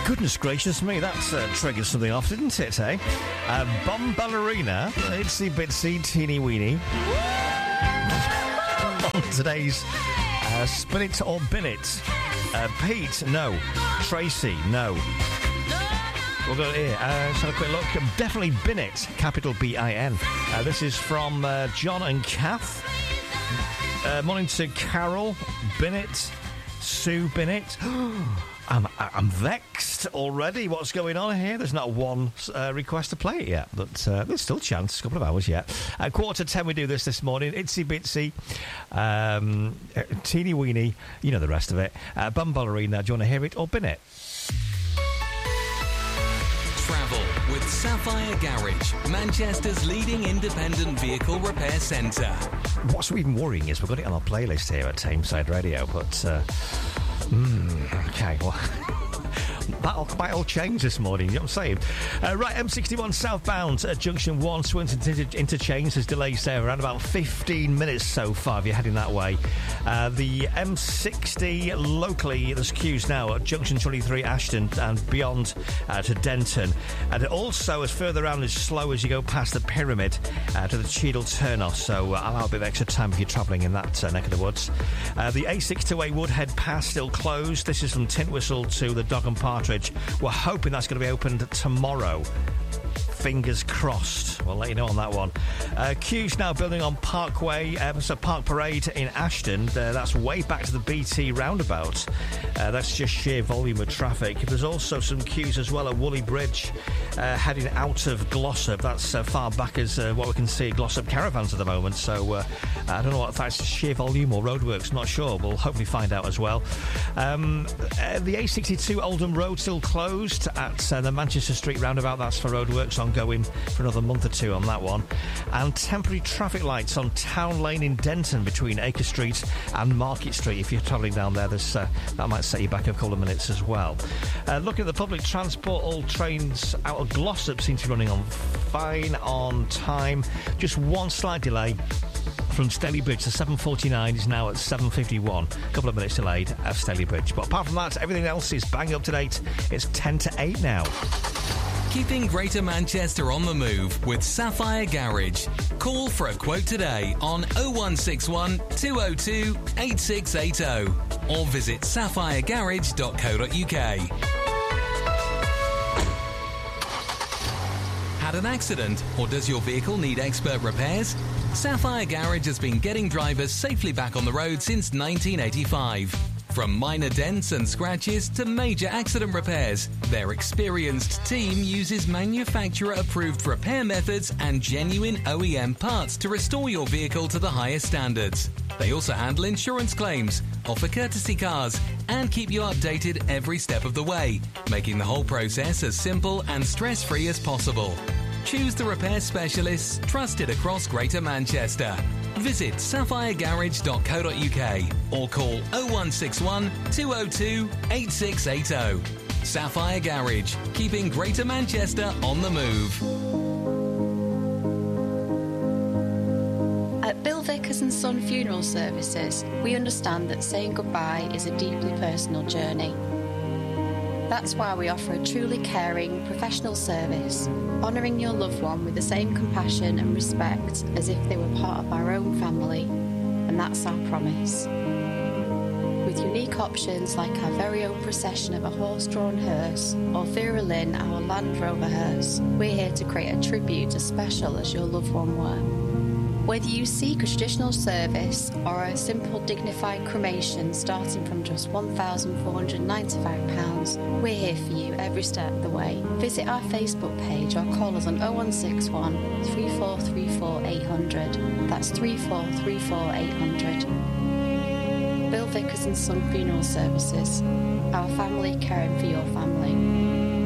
Goodness gracious me, that triggered something off, didn't it, eh? Bomb Ballerina, Itsy Bitsy Teeny Weeny. On today's Spin It or Bin It. Pete, no. Tracy, no. We'll go here. Let's have a quick look. Definitely Bin It, capital B-I-N. This is from John and Kath. Morning to Carol, Bin It. Sue, Bin It. I'm vexed already. What's going on here? There's not one request to play it yet, but there's still a chance. A couple of hours yet. 9:45 we do this morning. Itsy Bitsy, Teeny Weeny, you know the rest of it. Bum Ballerina, do you want to hear it or bin it? Travel with Sapphire Garage, Manchester's leading independent vehicle repair centre. What's even worrying is we've got it on our playlist here at Tameside Radio, but okay, well, that might all change this morning, you know what I'm saying? Right, M61 southbound at Junction 1, Swinton interchange. There's delays there around about 15 minutes so far if you're heading that way. The M60 locally, there's queues now at Junction 23 Ashton and beyond to Denton. And it also, as further around, is slow as you go past the Pyramid to the Cheadle turn-off, so allow a bit of extra time if you're travelling in that neck of the woods. The A628 Woodhead Pass still closed. This is from Tintwistle to the Dog and Partridge. We're hoping that's going to be opened tomorrow. Fingers crossed. We'll let you know on that one. Queues now building on Parkway, so Park Parade in Ashton. That's way back to the BT roundabout. That's just sheer volume of traffic. There's also some queues as well at Woolley Bridge, heading out of Glossop. That's far back as what we can see at Glossop Caravans at the moment. So I don't know if that's sheer volume or roadworks. Not sure. We'll hopefully find out as well. The A62 Oldham Road still closed at the Manchester Street roundabout. That's for roadworks ongoing for another month or two on that one. And temporary traffic lights on Town Lane in Denton between Acre Street and Market Street. If you're travelling down there, there's, that might set you back a couple of minutes as well. Looking at the public transport, all trains out of Glossop seem to be running on fine, on time. Just one slight delay from Staley Bridge to 7:49 is now at 7:51. A couple of minutes delayed at Staley Bridge. But apart from that, everything else is bang up to date. It's 10 to 8 now. Keeping Greater Manchester on the move with Sapphire Garage. Call for a quote today on 0161 202 8680 or visit sapphiregarage.co.uk. Had an accident or does your vehicle need expert repairs? Sapphire Garage has been getting drivers safely back on the road since 1985. From minor dents and scratches to major accident repairs, their experienced team uses manufacturer-approved repair methods and genuine OEM parts to restore your vehicle to the highest standards. They also handle insurance claims, offer courtesy cars, and keep you updated every step of the way, making the whole process as simple and stress-free as possible. Choose the repair specialists trusted across Greater Manchester. Visit sapphiregarage.co.uk or call 0161 202 8680. Sapphire Garage, keeping Greater Manchester on the move. At Bill Vickers and Son Funeral Services, we understand that saying goodbye is a deeply personal journey. That's why we offer a truly caring, professional service, honouring your loved one with the same compassion and respect as if they were part of our own family, and that's our promise. With unique options like our very own procession of a horse-drawn hearse or Vera Lynn, our Land Rover hearse, we're here to create a tribute as special as your loved one were. Whether you seek a traditional service or a simple dignified cremation starting from just £1,495, we're here for you every step of the way. Visit our Facebook page or call us on 0161 3434 800. That's 3434 800. Bill Vickers and Son Funeral Services. Our family caring for your family.